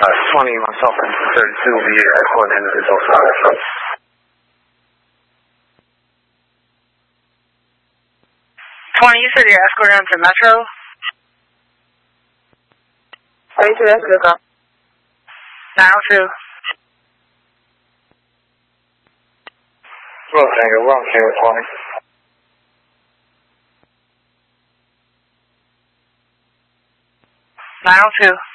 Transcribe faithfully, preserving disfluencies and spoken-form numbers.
Uh, twenty, myself, and thirty-two will be escorting into this hotel. twenty, you said you're escorting him to Metro? thirty-two, that's good, girl. nine oh two. Well, Tango, we're on Tango twenty. nine oh two.